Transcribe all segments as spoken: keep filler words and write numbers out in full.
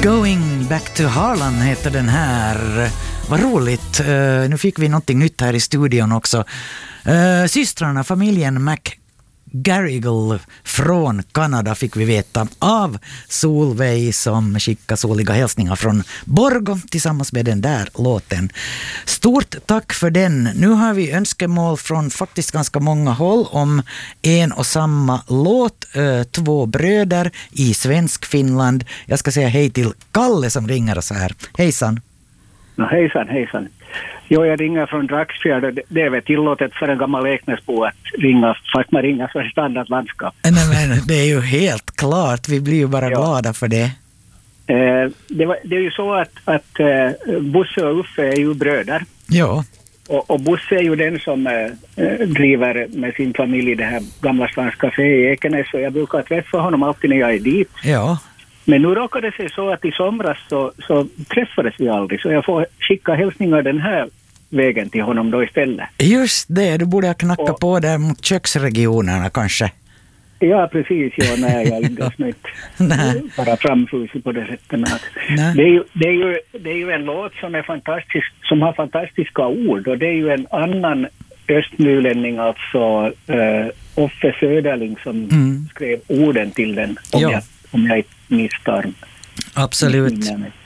Going back to Harlan heter den här. Vad roligt. Uh, nu fick vi någonting nytt här i studion också. Uh, systrarna, familjen McGarrigle från Kanada fick vi veta av Solveig som skickar soliga hälsningar från Borgo tillsammans med den där låten. Stort tack för den. Nu har vi önskemål från faktiskt ganska många håll om en och samma låt, uh, Två bröder i svensk Finland. Jag ska säga hej till Kalle som ringer oss här. Hejsan. No, hejsan, hejsan. Jo, jag ringer från Dragsfjärd. Det är väl tillåtet för en gammal Eknäsbo att ringa, fast man ringer för standardlandskap. Nej, men det är ju helt klart. Vi blir ju bara ja. glada för det. Eh, det, var, det är ju så att, att eh, Bosse och Uffe är ju bröder. Ja. Och, och Bosse är ju den som eh, driver med sin familj det här gamla svenska café i Ekenäs. Och jag brukar träffa honom alltid när jag är dit. Ja. Men nu råkade det sig så att i somras så, så träffades vi aldrig. Så jag får skicka hälsningar den här vägen till honom då istället. Just det, du borde ha knackat och, på där mot köksregionerna kanske. Ja, precis. Ja, nej, jag är inte snyggt. Bara framfusit på det sättet. Det är, ju, det, är ju, det är ju en låt som är fantastisk, som har fantastiska ord. Och det är ju en annan östnylänning, alltså uh, Offe Söderling som mm. skrev orden till den. Om ja. jag om jag misstar. Absolut.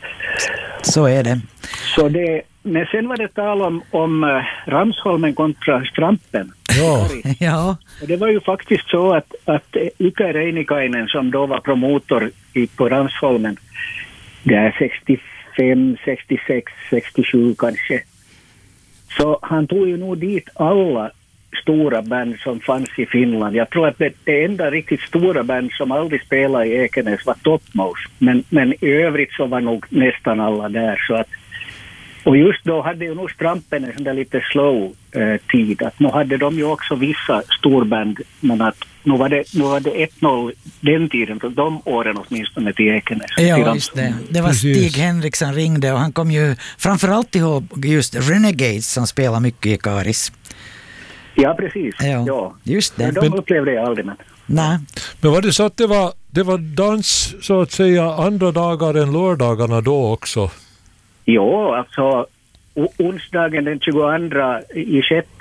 Så är det. Så det. Men sen var det tal om, om uh, Ramsholmen kontra Strampen. Ja. ja. Och det var ju faktiskt så att, att Ika Reinikainen som då var promotor i, på Ramsholmen, det är sextiofem, sextiosex, sextiosju kanske. Så han tog ju nog dit alla stora band som fanns i Finland. Jag tror att det, det enda riktigt stora band som aldrig spelade i Ekenäs var Topmouse. Men, men i övrigt så var nog nästan alla där. Så att, och just då hade ju nog Strampen en sån där lite slow eh, tid. Att nu hade de ju också vissa storband. Men att nu var det, nu var det ett noll den tiden, för de åren åtminstone till Ekenäs. Ja, just det. Det var Stig Henriksson ringde och han kom ju framförallt ihåg just Renegades som spelar mycket i Karis. Ja, precis. Ja, ja. just det. Men de upplevde jag aldrig. Men. Nej. Men var det så att det var, det var dans så att säga andra dagar än lördagarna då också? Jo, alltså onsdagen den tjugoandra i sjätte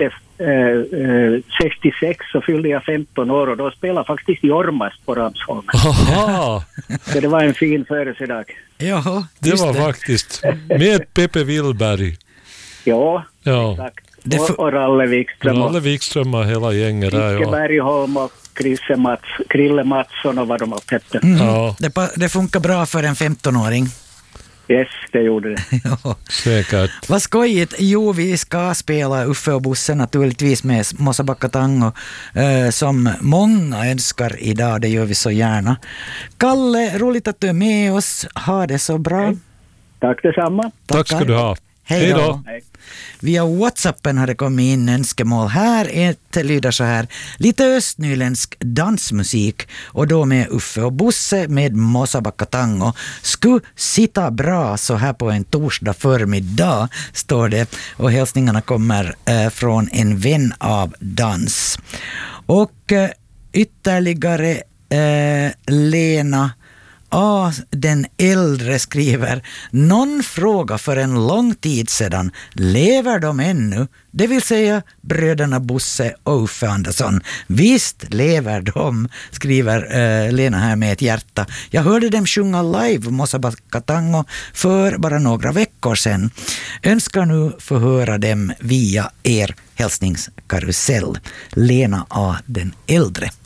eh, sextiosex så fyllde jag femton år och då spelade faktiskt Jormas på Ramsholmen. Aha. Så det var en fin födelsedag. Ja, det var det. Faktiskt med Peppe Willberg. Ja, ja. exakt. Och, och Ralle Wikström. Ralle Wikström och hela gänget där. Icke Bergholm och Krille, Mats, Krille Mattsson och vad de har hette. Mm. Ja. Det, det funkar bra för en femtonåring. Yes, det gjorde det. Ja. Säkert. Vad skojigt. Jo, vi ska spela Uffe och Bosse naturligtvis med Mosebacka Tango eh, som många önskar idag. Det gör vi så gärna. Kalle, roligt att du är med oss. Ha det så bra. Hej. Tack detsamma. Tackar. Tack ska du ha. Hej då. Hej. Via WhatsAppen har det kommit in önskemål här. Ett lyder så här: lite östnyländsk dansmusik och då med Uffe och Bosse med Mosebacka Tango. Skulle sitta bra så här på en torsdag förmiddag, står det. Och hälsningarna kommer eh, från en vän av dans. Och eh, ytterligare eh, Lena Ah, den äldre skriver: någon fråga för en lång tid sedan, lever de ännu? Det vill säga bröderna Bosse och Uffe Andersson. Visst lever de, skriver eh, Lena här med ett hjärta. Jag hörde dem sjunga live Mosebacka Tango för bara några veckor sedan. Önskar nu få höra dem via er hälsningskarusell. Lena A, den äldre.